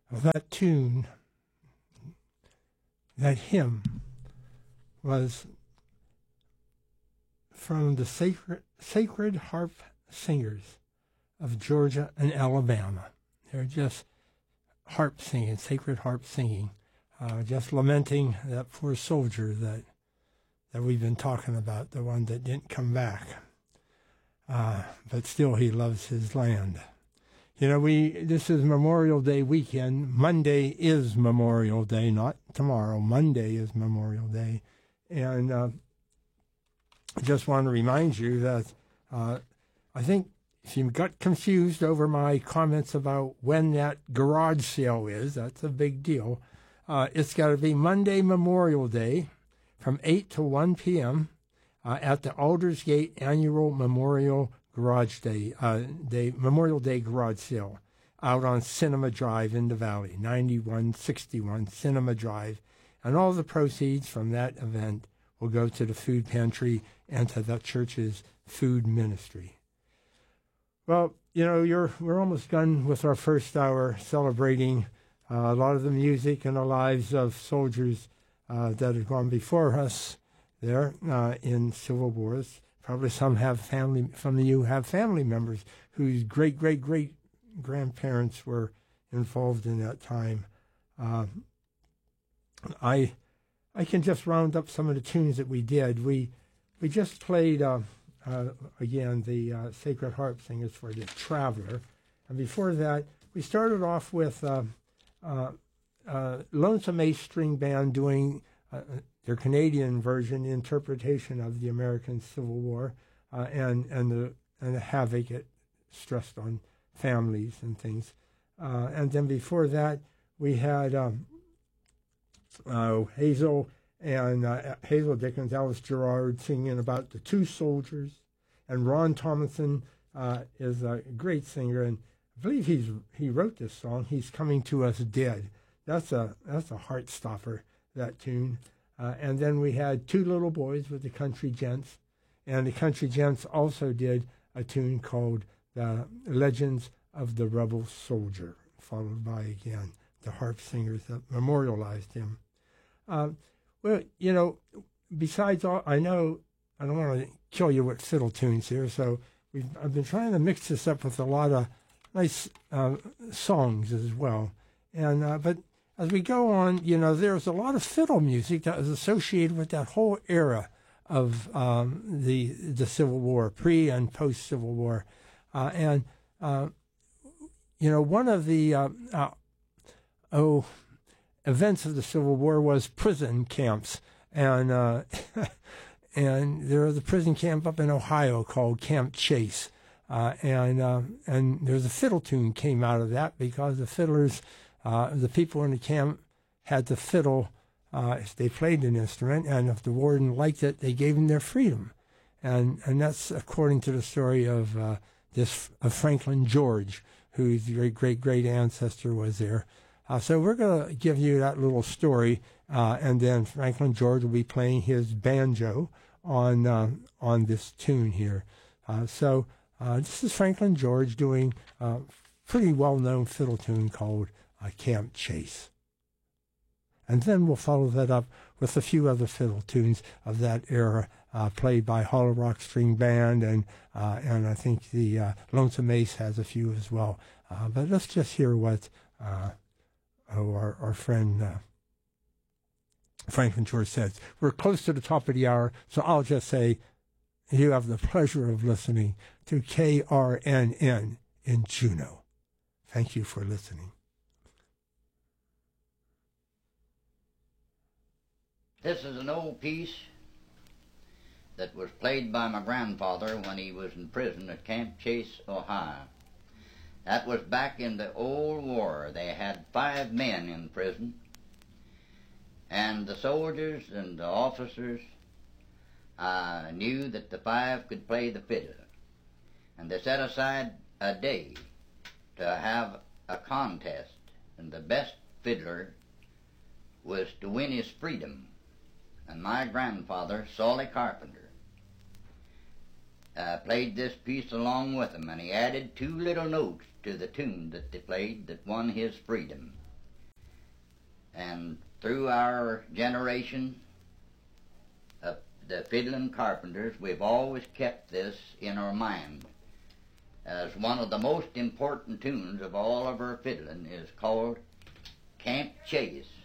Well, that tune, that hymn, was from the Sacred Harp Singers of Georgia and Alabama. They're just harp singing, sacred harp singing, just lamenting that poor soldier that we've been talking about, the one that didn't come back. But still he loves his land. You know, this is Memorial Day weekend. Monday is Memorial Day, not tomorrow. Monday is Memorial Day. And I just want to remind you that I think if you got confused over my comments about when that garage sale is, that's a big deal. It's got to be Monday, Memorial Day, from 8 to 1 p.m. At the Aldersgate Annual Memorial Garage Memorial Day Garage Sale out on Cinema Drive in the Valley, 9161 Cinema Drive. And all the proceeds from that event will go to the food pantry and to the church's food ministry. Well, you know, we're almost done with our first hour celebrating a lot of the music and the lives of soldiers that have gone before us there in civil wars. Probably some have family members whose great-great-great-grandparents were involved in that time. I can just round up some of the tunes that we did. We just played, again, the Sacred Harp Singers for the Traveler. And before that, we started off with Lonesome Ace String Band doing their Canadian version interpretation of the American Civil War and the havoc it stressed on families and things. And then before that, we had Hazel Dickens, Alice Gerard singing about the two soldiers, and Ron Tomlinson is a great singer, and I believe he wrote this song. He's Coming to Us Dead. That's a heart stopper, that tune. And then we had Two Little Boys with the Country Gents, and the Country Gents also did a tune called The Legends of the Rebel Soldier, followed by, again, the harp singers that memorialized him. Well, you know, besides all, I know I don't want to kill you with fiddle tunes here, so I've been trying to mix this up with a lot of nice songs as well. And but as we go on, you know, there's a lot of fiddle music that was associated with that whole era of the Civil War, pre and post Civil War, and you know, one of the events of the Civil War was prison camps, and and there was a prison camp up in Ohio called Camp Chase, and there's a fiddle tune came out of that because the fiddlers, the people in the camp had to fiddle if they played an instrument, and if the warden liked it, they gave them their freedom, and that's according to the story of Franklin George, whose great ancestor was there. So we're going to give you that little story, and then Franklin George will be playing his banjo on this tune here. So this is Franklin George doing a pretty well-known fiddle tune called Camp Chase. And then we'll follow that up with a few other fiddle tunes of that era, played by Hollow Rock String Band, and I think the Lonesome Ace has a few as well. But let's just hear what our friend Franklin George says. We're close to the top of the hour, so I'll just say you have the pleasure of listening to KRNN in Juneau. Thank you for listening. This is an old piece that was played by my grandfather when he was in prison at Camp Chase, Ohio. That was back in the old war. They had 5 men in prison, and the soldiers and the officers knew that the 5 could play the fiddle, and they set aside a day to have a contest, and the best fiddler was to win his freedom. And my grandfather, Solly Carpenter, played this piece along with him, and he added 2 little notes to the tune that they played that won his freedom. And through our generation of the fiddling carpenters, we've always kept this in our mind as one of the most important tunes of all of our fiddling is called Camp Chase.